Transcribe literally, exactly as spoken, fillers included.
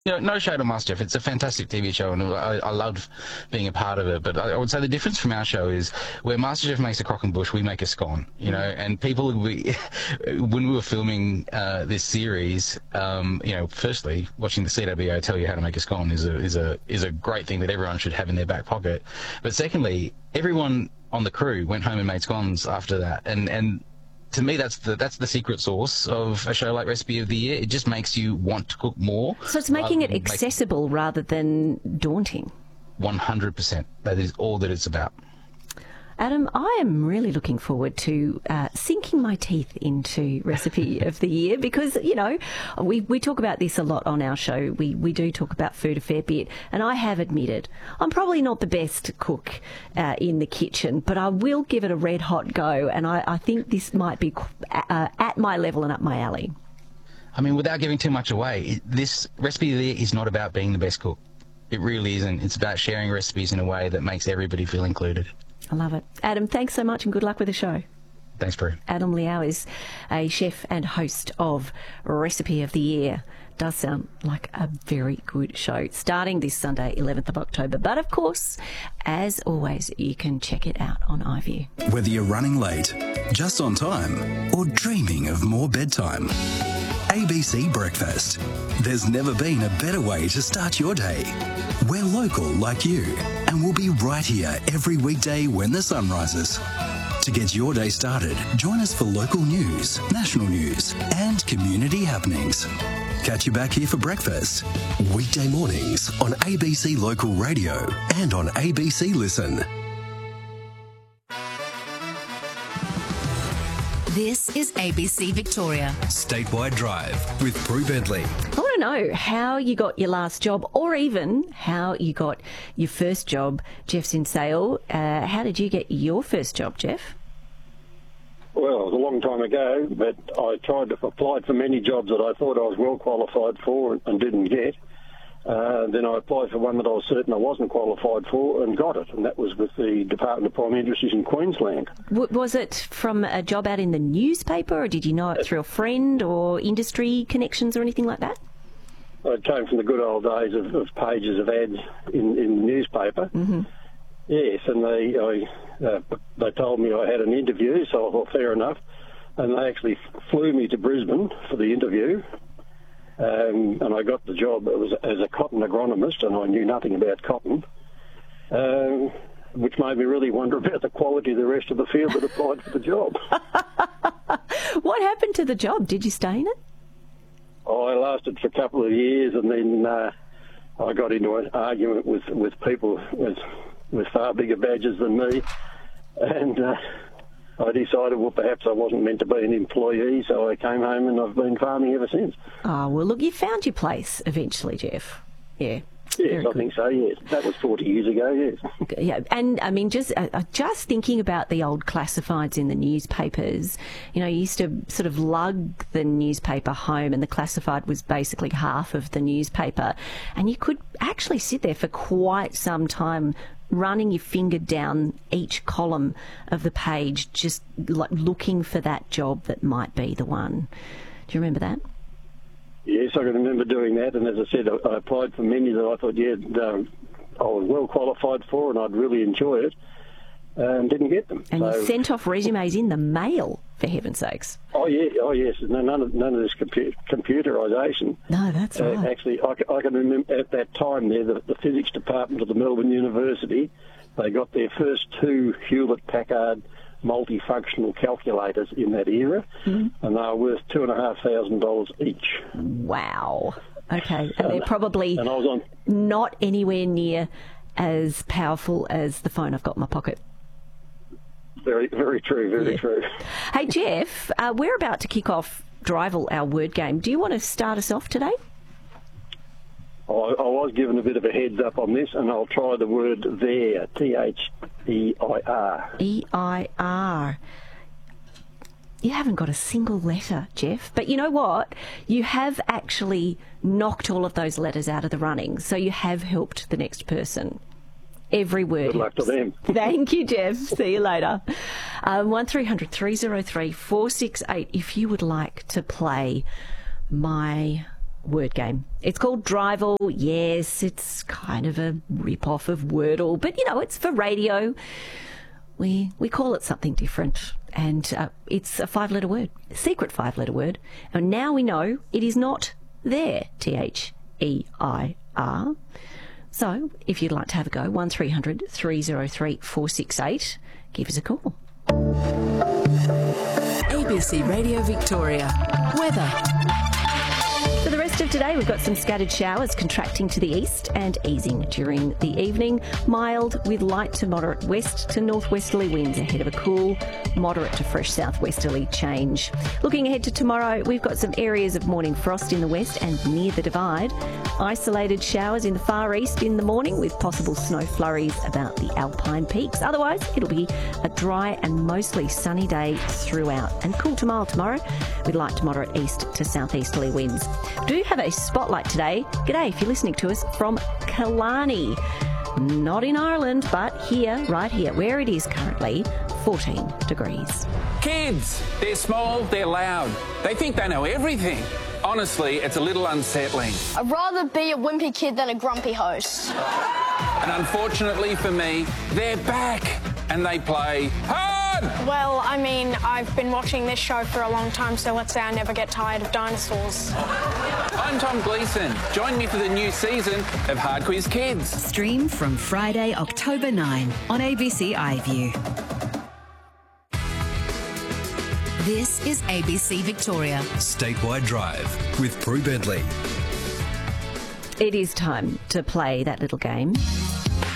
You know, no shade on MasterChef. It's a fantastic T V show, and I, I loved being a part of it. But I, I would say the difference from our show is where MasterChef makes a crock and bush, we make a scone. You know, and people, we, when we were filming uh, this series, um, you know, firstly, watching the C W O tell you how to make a scone is a is a is a great thing that everyone should have in their back pocket. But secondly, everyone on the crew went home and made scones after that, and and. To me, that's the that's the secret sauce of a show like Recipe of the Year. It just makes you want to cook more. So it's making it accessible make... rather than daunting. one hundred percent. That is all that it's about. Adam, I am really looking forward to uh, sinking my teeth into Recipe of the Year because, you know, we, we talk about this a lot on our show. We, we do talk about food a fair bit, and I have admitted I'm probably not the best cook uh, in the kitchen, but I will give it a red-hot go, and I, I think this might be uh, at my level and up my alley. I mean, without giving too much away, this Recipe of the Year is not about being the best cook. It really isn't. It's about sharing recipes in a way that makes everybody feel included. I love it. Adam, thanks so much and good luck with the show. Thanks, Prue. Adam Liao is a chef and host of Recipe of the Year. Does sound like a very good show, starting this Sunday, eleventh of October. But of course, as always, you can check it out on iView. Whether you're running late, just on time, or dreaming of more bedtime, A B C Breakfast. There's never been a better way to start your day. We're local like you, and we'll be right here every weekday when the sun rises. To get your day started, join us for local news, national news, and community happenings. Catch you back here for breakfast. Weekday mornings on A B C Local Radio and on A B C Listen. This is A B C Victoria. Statewide Drive with Prue Bentley. I want to know how you got your last job, or even how you got your first job. Jeff's in sale. Uh, how did you get your first job, Jeff? Well, it was a long time ago, but I tried to apply for many jobs that I thought I was well qualified for and didn't get. Uh, then I applied for one that I was certain I wasn't qualified for and got it, and that was with the Department of Primary Industries in Queensland. W- was it from a job out in the newspaper, or did you know it through a friend or industry connections or anything like that? It came from the good old days of, of pages of ads in, in the newspaper. Mm-hmm. Yes, and they I, uh, they told me I had an interview, so I thought fair enough, and they actually flew me to Brisbane for the interview. Um, and I got the job. It was as a cotton agronomist, and I knew nothing about cotton, um, which made me really wonder about the quality of the rest of the field that applied for the job. What happened to the job? Did you stay in it? Oh, I lasted for a couple of years, and then uh, I got into an argument with, with people with, with far bigger badges than me, and uh, I decided, well, perhaps I wasn't meant to be an employee, so I came home and I've been farming ever since. Oh, well, look, you found your place eventually, Jeff. Yeah. Yes, I think so, yes. That was forty years ago, yes. Yeah, and, I mean, just uh, just thinking about the old classifieds in the newspapers, you know, you used to sort of lug the newspaper home, and the classified was basically half of the newspaper, and you could actually sit there for quite some time running your finger down each column of the page, just like looking for that job that might be the one. Do you remember that? Yes, I can remember doing that, and as I said, I applied for many that I thought, yeah, I was well qualified for and I'd really enjoy it, and didn't get them. And so, you sent off resumes in the mail, for heaven's sakes. Oh, yeah, oh yes, no, none of, none of this compu- computerisation. No, that's right. Uh, actually, I, I can remember at that time there, the, the physics department of the Melbourne University, they got their first two Hewlett-Packard multifunctional calculators in that era, mm-hmm. and they were worth two and a half thousand dollars each. Wow. Okay, and they're probably and I was on, not anywhere near as powerful as the phone I've got in my pocket. Very, very true, very yeah. true. Hey, Jeff, uh, we're about to kick off Drival, our word game. Do you want to start us off today? I, I was given a bit of a heads up on this, and I'll try the word there, T H E I R. E I R. You haven't got a single letter, Jeff. But you know what? You have actually knocked all of those letters out of the running, so you have helped the next person. Every word. Good luck to them. Thank you, Jeff. See you later. Um, one three hundred three oh three four six eight if you would like to play my word game. It's called Drivel. Yes, it's kind of a rip-off of Wordle, but, you know, it's for radio. We we call it something different, and uh, it's a five-letter word, a secret five-letter word. And now we know it is not there, T H E I R. So if you'd like to have a go, one three hundred three oh three four six eight, give us a call. A B C Radio Victoria. Weather. For the rest of today, we've got some scattered showers contracting to the east and easing during the evening. Mild with light to moderate west to northwesterly winds ahead of a cool, moderate to fresh southwesterly change. Looking ahead to tomorrow, we've got some areas of morning frost in the west and near the Divide. Isolated showers in the far east in the morning with possible snow flurries about the Alpine peaks. Otherwise, it'll be a dry and mostly sunny day throughout, and cool to mild tomorrow with light to moderate east to southeasterly winds. Do have a spotlight today. G'day if you're listening to us from Killarney. Not in Ireland, but here, right here, where it is currently fourteen degrees. Kids, they're small, they're loud. They think they know everything. Honestly, it's a little unsettling. I'd rather be a wimpy kid than a grumpy host. And unfortunately for me, they're back and they play hard. Well, I mean, I've been watching this show for a long time, so let's say I never get tired of dinosaurs. I'm Tom Gleeson. Join me for the new season of Hard Quiz Kids. Stream from Friday, October ninth on A B C iView. This is A B C Victoria. Statewide Drive with Prue Bentley. It is time to play that little game.